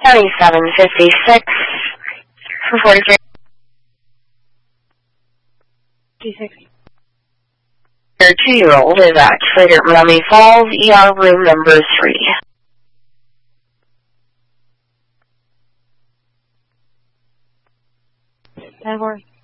7756 for 43. 56. Your 2-year-old is actually at Miami Falls, ER room number 3. Ten 4.